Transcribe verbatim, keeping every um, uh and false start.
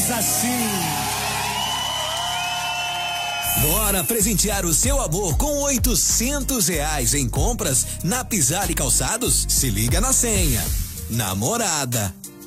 Começa assim. Bora presentear o seu amor com oitocentos reais em compras na Pisale Calçados? Se liga na senha. Namorada.